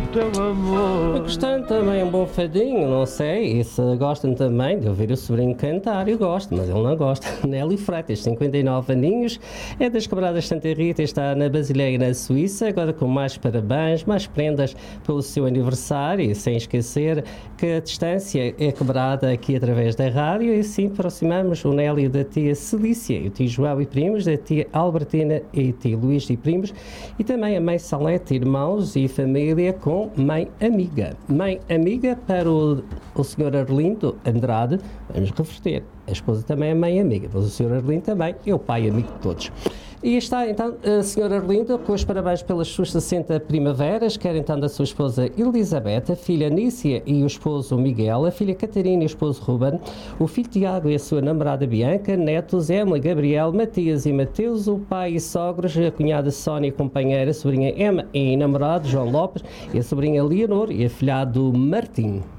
teu amor. Gostando também um bom fadinho, não sei, e se gostam também de ouvir o sobrinho cantar, eu gosto, mas ele não gosta. Nelly Freitas, 59 aninhos, é das Quebradas Santa Rita, está na Basileia, na Suíça, agora com mais parabéns, mais prendas pelo seu aniversário, e sem esquecer que a distância é quebrada aqui através da rádio, e assim aproximamos o Nelly da tia Celícia, o tio João e primos, da tia Albertina e tio Luís e primos, e também a mãe Salete, irmãos e família com mãe amiga. Mãe amiga para o senhor Arlindo Andrade, vamos reverter, a esposa também é mãe amiga, mas o senhor Arlindo também é o pai amigo de todos. E está então a senhora Arlindo com os parabéns pelas suas 60 primaveras, quer então da sua esposa Elizabeth, a filha Nícia e o esposo Miguel, a filha Catarina e o esposo Ruben, o filho Tiago e a sua namorada Bianca, netos Emily, Gabriel, Matias e Mateus, o pai e sogros, a cunhada Sónia, companheira, a sobrinha Emma e namorado João Lopes, e a sobrinha Leonor e a filhado Martim.